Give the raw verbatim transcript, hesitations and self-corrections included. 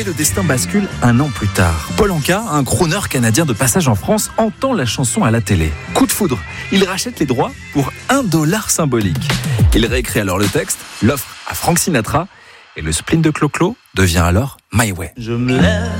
Mais le destin bascule un an plus tard. Paul Anka, un crooner canadien de passage en France, entend la chanson à la télé. Coup de foudre, il rachète les droits pour un dollar symbolique. Il réécrit alors le texte, l'offre à Frank Sinatra, et le spleen de Clo-Clo devient alors My Way. Je me lève